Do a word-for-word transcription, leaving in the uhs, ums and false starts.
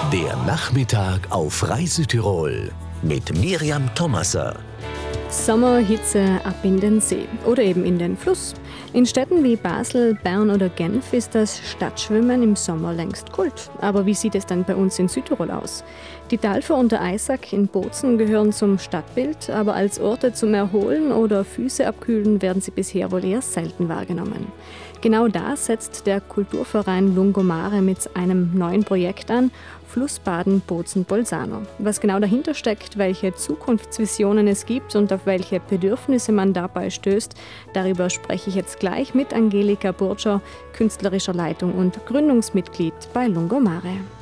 Der Nachmittag auf Reise-Tirol mit Miriam Thomaser. Sommerhitze ab in den See oder eben in den Fluss. In Städten wie Basel, Bern oder Genf ist das Stadtschwimmen im Sommer längst Kult. Aber wie sieht es dann bei uns in Südtirol aus? Die Dalfer und der Eisack in Bozen gehören zum Stadtbild, aber als Orte zum Erholen oder Füße abkühlen werden sie bisher wohl eher selten wahrgenommen. Genau da setzt der Kulturverein Lungomare mit einem neuen Projekt an, Flussbaden Bozen-Bolzano. Was genau dahinter steckt, welche Zukunftsvisionen es gibt und auf welche Bedürfnisse man dabei stößt, darüber spreche ich jetzt gleich mit Angelika Burtscher, künstlerischer Leitung und Gründungsmitglied bei Lungomare.